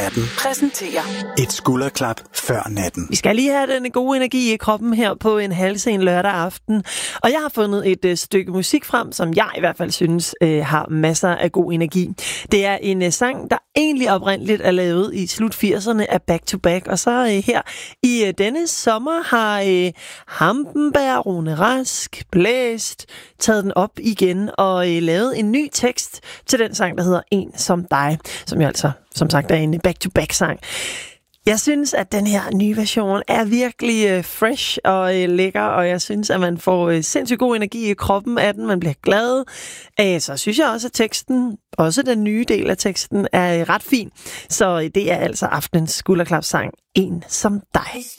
natten præsenterer et skulderklap før natten. Vi skal lige have den gode energi i kroppen her på en halvsen lørdag aften. Og jeg har fundet et stykke musik frem, som jeg i hvert fald synes har masser af god energi. Det er en sang, der egentlig oprindeligt er lavet i slut 80'erne af Back to Back. Og så her i denne sommer har Hampenberg, Rune Rask, Blæst taget den op igen og lavet en ny tekst til den sang, der hedder En som dig, som jo altså, som sagt, er en back-to-back-sang. Jeg synes, at den her nye version er virkelig fresh og lækker, og jeg synes, at man får sindssygt god energi i kroppen af den. Man bliver glad. Så synes jeg også, at teksten, også den nye del af teksten, er ret fin. Så det er altså aftenens skulderklapsang En som dig.